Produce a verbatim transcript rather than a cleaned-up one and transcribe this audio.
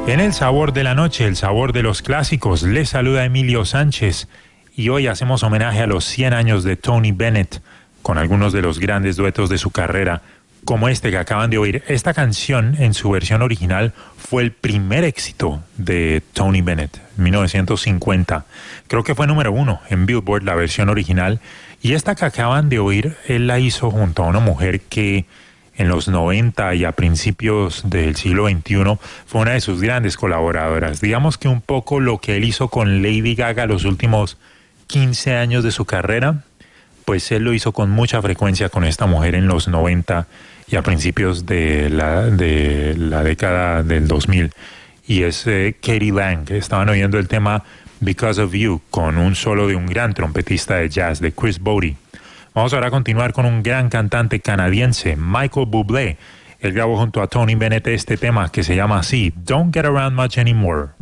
En el sabor de la noche, el sabor de los clásicos, les saluda Emilio Sánchez y hoy hacemos homenaje a los cien años de Tony Bennett con algunos de los grandes duetos de su carrera, como este que acaban de oír. Esta canción en su versión original fue el primer éxito de Tony Bennett, en mil novecientos cincuenta. Creo que fue número uno en Billboard, la versión original. Y esta que acaban de oír, él la hizo junto a una mujer que en los noventa y a principios del siglo veintiuno fue una de sus grandes colaboradoras. Digamos que un poco lo que él hizo con Lady Gaga los últimos quince años de su carrera, pues él lo hizo con mucha frecuencia con esta mujer en los noventa y a principios de la, de la década del dos mil. Y es eh, Katie Lang. Estaban oyendo el tema Because of You con un solo de un gran trompetista de jazz, de Chris Botti. Vamos ahora a continuar con un gran cantante canadiense, Michael Bublé. Él grabó junto a Tony Bennett este tema que se llama así, Don't Get Around Much Anymore.